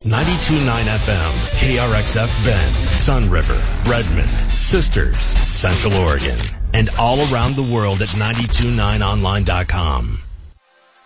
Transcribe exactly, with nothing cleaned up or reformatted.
ninety-two point nine F M, K R X F Bend, Sun River, Redmond, Sisters, Central Oregon, and all around the world at ninety two point nine online dot com.